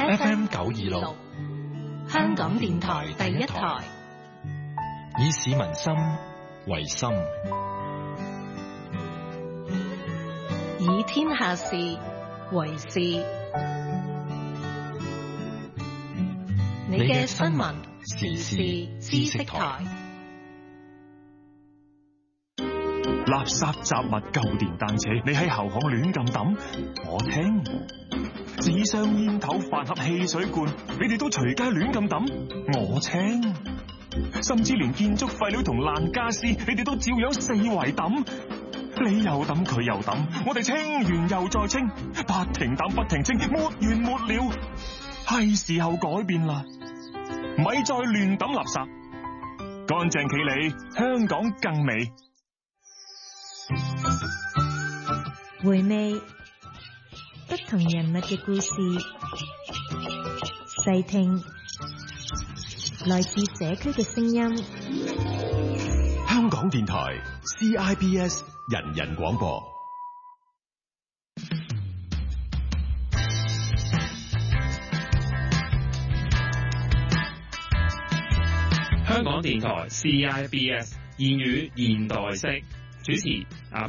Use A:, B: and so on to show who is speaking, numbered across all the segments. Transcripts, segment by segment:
A: FM 926，香港電台第一台，以市民心為心，以天下事為事。你嘅新聞時事知識台。
B: 垃圾雜物舊電單車，你喺後巷亂咁抌，我聽；紙箱煙頭飯盒汽水罐，你哋都隨街亂咁抌，我聽；甚至連建築廢料同爛家私，你哋都照樣四圍抌。你又抌，佢又抌，我哋清完又再清，不停抌不停清，沒完沒了。係時候改變啦，咪再亂抌垃圾，乾淨企理，香港更美。
C: 回味不同人物嘅故事，細聽來自社區嘅聲音。
B: 香港電台 CIBS 人人廣播。
D: 香港電台 CIBS 言語現代式，主持阿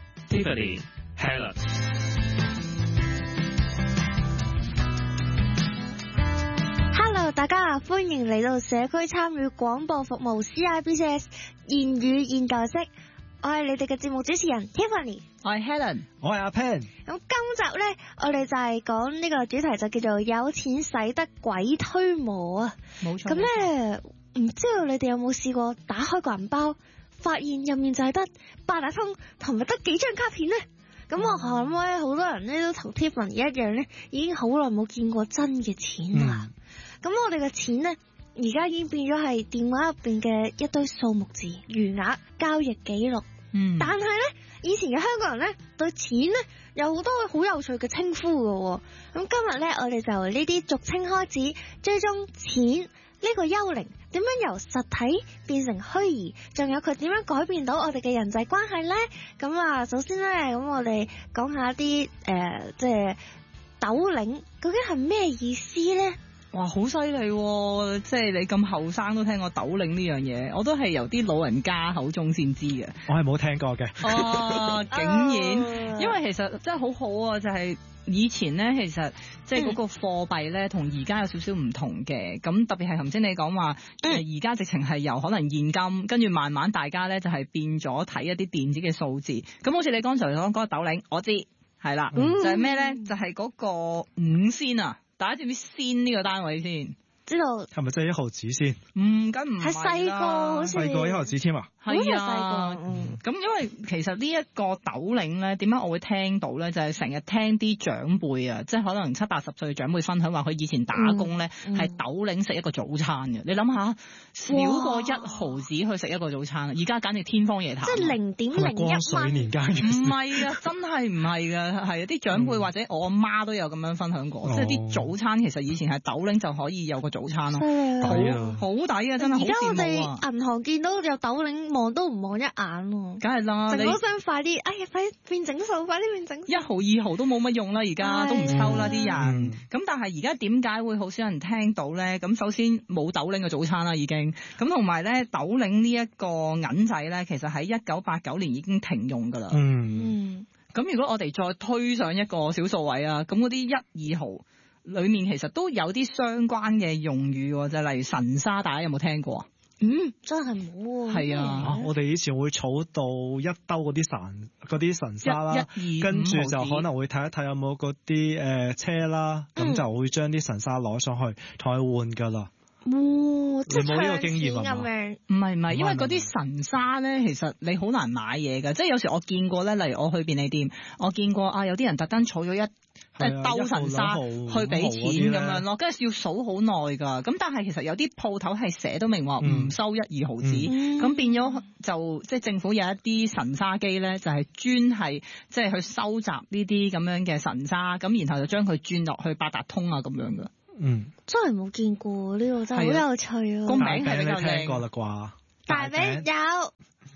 E: Pan、Tiffany、Helen。Hello， 大家好，歡迎嚟到社區參與廣播服務 CIBS 言語現代式。我係你哋嘅節目主持人 Tiffany，
F: 我係 Helen， 我係阿 Pan。
E: 咁今集呢，我哋就係講呢個主題就叫做有錢使得鬼推磨啊。
F: 冇錯。
E: 咁呢，唔知道你哋有冇試過打開個銀包，發現入面就係得八達通同埋得幾張卡片呢？咁我諗咧，好多人咧都同 Tiffany 一樣咧，已經好耐冇見過真嘅錢啦。咁我哋嘅錢呢，而家已經變咗係電話入邊嘅一堆數目字、餘額、交易記錄。但係咧，以前嘅香港人咧對錢咧有好多好有趣嘅稱呼嘅。咁今日咧，我哋就呢啲俗稱開始追蹤錢呢個幽靈點樣由實體變成虛擬，仲有佢點樣改變到我哋嘅人際關係呢？咁啊，首先呢，咁我哋講下啲即係斗領究竟係咩意思呢？
F: 哇，好犀利喎！即係你咁後生都聽過斗領呢樣嘢，我都係由啲老人家口中先知嘅。
G: 我係冇聽過嘅。
F: 哦，竟然，因為其實真係好好啊，就係以前咧，其實即係嗰個貨幣咧，同而家有少少唔同嘅。咁特別係頭先你講話，而家直情係由可能現金，跟住慢慢大家咧就係變咗睇一啲電子嘅數字。咁好似你剛才講嗰個斗領，我知係啦，就係咩咧？就係嗰個5仙啊！大家知唔知仙呢個單位先？
E: 知道
G: 係咪真係1毫子先？
F: 梗唔係啦，
E: 係細個，好似
G: 細過1毫子添啊！
F: 係啊，咁因為其實呢一個斗領咧，點解我會聽到咧？就係成日聽啲長輩啊，即係可能70-80歲嘅長輩分享話，佢以前打工咧係斗領食一個早餐嘅。你諗下，少過1毫子去食一個早餐，而家簡直天方夜譚。即
E: 係0.01
G: 水年間嘅。
F: 唔係啊，真係唔係㗎，係啲長輩或者我阿媽都有咁樣分享過，即係啲早餐其實以前係斗領就可以有個早餐咯，好抵啊，真係好羨慕啊！而家
E: 我哋銀行見到有斗領，望都唔望一眼喎，
F: 梗係啦，
E: 成嗰聲快啲，哎呀，快啲變整數，快啲變整數
F: ，1毫2毫都冇乜用啦，而家都唔抽啦啲人。咁但係而家點解會好少人聽到咧？咁首先冇斗領嘅早餐啦，已經咁，同埋咧斗領呢一個銀仔咧，其實喺1989年已經停用㗎啦。咁如果我哋再推上一個小數位啊，咁嗰啲1、2毫裏面其實都有啲相關嘅用語，就係例如神沙，大家有冇聽過？
E: 真係冇喎。
F: 係啊，
G: 我哋以前會儲到1兜嗰啲神沙啦，跟住就可能會睇一睇有冇嗰啲車啦，咁就會將啲神沙攞上去同佢換㗎啦。
E: 你
G: 冇呢個經驗啊？
F: 唔係，因為嗰啲神沙咧，其實你好難買嘢㗎。即係有時我見過咧，例如我去便利店，我見過啊，有啲人特登儲咗一兜神沙去俾錢咁樣咯，跟住要數好耐㗎。咁但係其實有啲鋪頭係寫都明話唔收1、2毫子，咁變咗就即係政府有一啲神沙機咧，就係專係即係去收集呢啲咁樣嘅神沙，咁然後就將佢轉落去八達通啊咁樣㗎。
E: 真係冇見過呢個，真係好有趣啊！
F: 個名係比較
G: 聽過啦啩？
E: 大餅有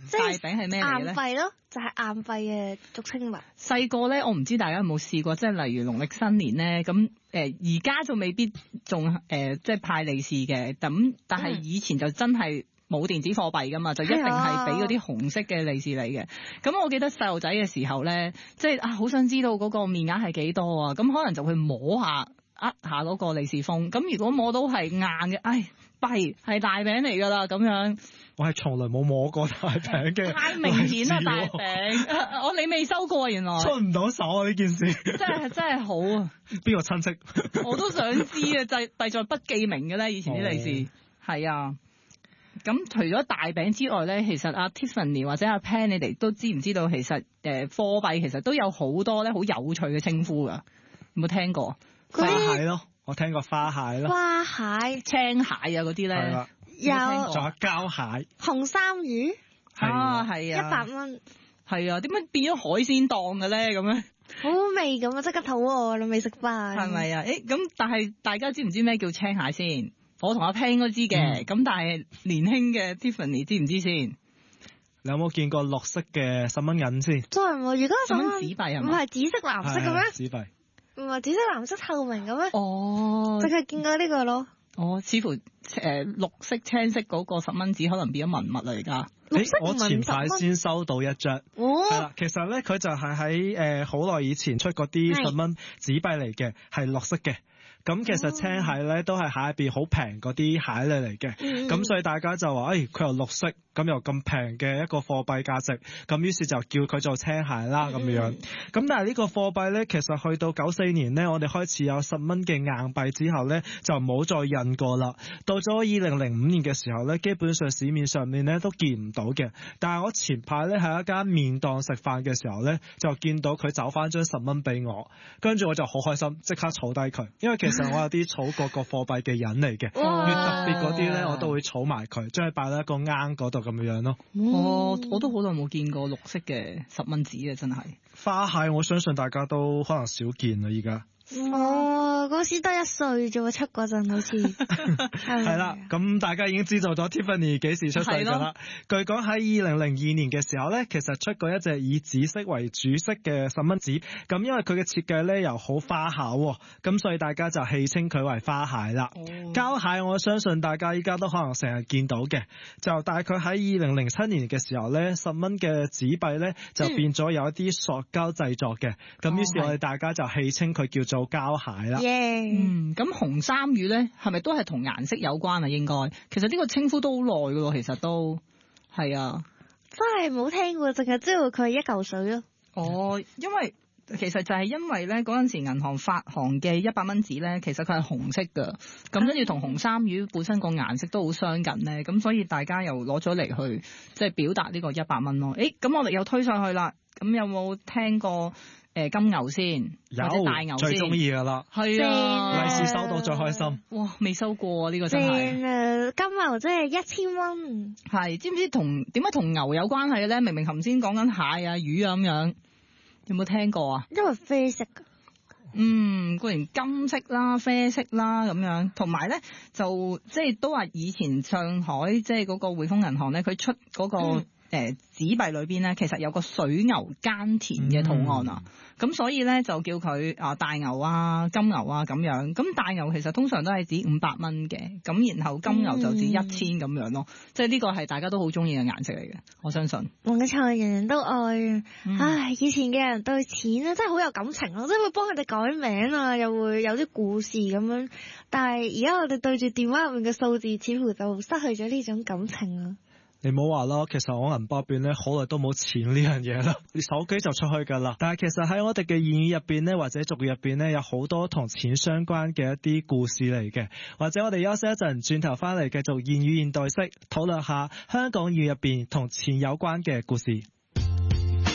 E: 即係
F: 大餅係咩嚟咧？
E: 硬幣咯，就係硬幣嘅俗稱物。
F: 細個咧，我唔知大家有冇試過，即係例如農曆新年咧，咁而家就未必仲即係派利是嘅，咁但係以前就真係冇電子貨幣噶嘛，就一定係俾嗰啲紅色嘅利是你嘅。咁我記得細路仔嘅時候咧，即係好想知道嗰個面額係幾多啊，咁可能就會摸下下嗰個利是封，咁如果摸到係硬嘅，弊係大餅嚟㗎啦咁樣。
G: 我係從來冇摸過大餅嘅，
F: 太明顯啦大餅，你未收過原來，
G: 出唔到手啊呢件事，
F: 真係好啊！
G: 邊個親戚？我
F: 都想知啊，就係弊在不記名嘅咧，以前啲利是係啊。咁除咗大餅之外咧，其實阿 Tiffany 或者阿 Pan 你哋都知唔知道其實貨幣其實都有好多咧好有趣嘅稱呼㗎，有冇聽過？
G: 花蟹咯，我聽過花蟹咯，
E: 花蟹、
F: 青蟹啊嗰啲咧。
E: 有，
G: 仲有膠蟹、
E: 紅衫魚，
F: 係啊
E: ，100蚊，
F: 係啊，點解變咗海鮮檔嘅咧？咁樣
E: 好好味咁啊！即刻肚餓啦，未食飯。
F: 係咪啊？咁但係大家知唔知咩叫青蟹先？我同阿 Pan 應該知嘅，咁但係年輕嘅 Tiffany 知唔知先？
G: 你有冇見過綠色嘅10蚊銀先？
E: 真係喎，如果
F: 10蚊紙幣係咪？
E: 唔係紫色藍色嘅咩？
G: 紙幣
E: 唔係紫色藍色透明嘅咩？
F: 哦，
E: 淨係見過呢個咯。
F: 似乎綠色青色嗰個10蚊紙可能變咗文物啦而家。
G: 我前排先收到一張，係啦，其實咧佢就係喺好耐以前出嗰啲10蚊紙幣嚟嘅，係綠色嘅。咁其實青蟹咧都係蟹入邊好平嗰啲蟹類嚟嘅，咁所以大家就話，佢又綠色，咁又咁平嘅一個貨幣價值，咁於是就叫佢做青蟹啦咁樣。咁但係呢個貨幣咧，其實去到94年咧，我哋開始有10蚊嘅硬幣之後咧，就冇再印過啦。到咗2005年嘅時候咧，基本上市面上面咧都見唔到嘅。但係我前排咧喺一間麵檔食飯嘅時候咧，就見到佢走翻張10蚊俾我，跟住我就好開心，即刻儲低佢，因為其實我有啲儲過個貨幣嘅人嚟嘅，越特別嗰啲咧我都會儲埋佢，將佢擺喺一個罌嗰度咁樣咯。
F: 我都好耐冇見過綠色嘅10蚊紙啊，真係。
G: 花蟹我相信大家都可能少見啦，依家。
E: 嗰時得1歲啫喎，出嗰陣好似
G: 係啦，咁大家已經知道咗 Tiffany 幾時出世㗎啦。據講喺2002年嘅時候咧，其實出過一隻以紫色為主色嘅10蚊紙，咁因為佢嘅設計咧又好花巧，咁所以大家就戲稱佢為花蟹啦。膠蟹我相信大家依家都可能成日見到嘅，就大概喺2007年嘅時候咧，10蚊嘅紙幣咧就變咗有一啲塑膠製作嘅，咁於是我哋大家就戲稱佢叫做膠蟹啦。
F: 咁紅衫魚咧係咪都係同顏色有關啊？應該其實呢個稱呼都好耐噶咯，其實都係啊，
E: 真係冇聽過，淨係知道佢係一嚿水咯。
F: 因為其實就係因為咧嗰陣時銀行發行嘅100蚊紙咧，其實佢係紅色噶，咁跟住同紅衫魚本身個顏色都好相近咧，咁所以大家又攞咗嚟去即係表達呢個100蚊咯。咁我哋又推上去啦，咁有冇聽過？金牛先，或者大牛先，
G: 最中意噶啦，
F: 係啊，
G: 利是收到最開心。
F: 哇，未收過呢個真係。
E: 金牛真係1000蚊。
F: 係，知唔知點解同牛有關係嘅咧？明明頭先講緊蟹啊、魚啊咁樣，有冇聽過啊？
E: 因為啡色。
F: 固然金色啦、啡色啦咁樣，同埋咧就即係都話以前上海即係嗰個匯豐銀行咧，佢出嗰個。紙幣裏邊咧，其實有個水牛耕田嘅圖案啊，咁所以咧就叫佢大牛啊、金牛啊咁樣。咁大牛其實通常都係指500蚊嘅，咁然後金牛就指1000咁樣咯。即係呢個係大家都好中意嘅顏色嚟嘅，我相信。
E: 冇錯，人人都愛。以前嘅人對錢咧真係好有感情咯，即係會幫佢哋改名啊，又會有啲故事咁樣。但係而家我哋對住電話入面嘅數字，似乎就失去咗呢種感情啦。
G: 你唔好話咯，其實我銀包入邊咧好耐都冇錢呢樣嘢啦，你手機就出去噶啦。但係其實喺我哋嘅諺語入邊咧，或者俗語入邊咧，有好多同錢相關嘅一啲故事嚟嘅。或者我哋休息一陣，轉頭翻嚟繼續諺語現代式討論下香港語入邊同錢有關嘅故事。